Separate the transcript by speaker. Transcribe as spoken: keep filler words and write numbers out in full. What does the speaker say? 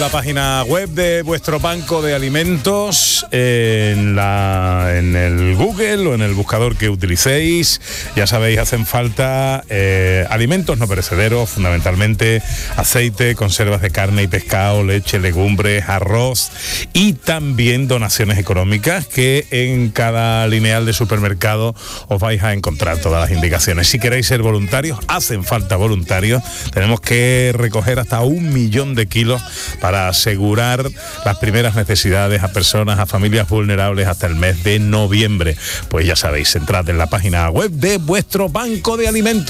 Speaker 1: La página web de vuestro banco de alimentos, eh, en, la, en el Google o en el buscador que utilicéis. Ya sabéis, hacen falta eh, alimentos no perecederos, fundamentalmente aceite, conservas de carne y pescado, leche, legumbres, arroz y también donaciones económicas, que en cada lineal de supermercado os vais a encontrar todas las indicaciones. Si queréis ser voluntarios, hacen falta voluntarios. Tenemos que recoger hasta un millón de kilos para para asegurar las primeras necesidades a personas, a familias vulnerables hasta el mes de noviembre. Pues ya sabéis, entrad en la página web de vuestro banco de alimentos.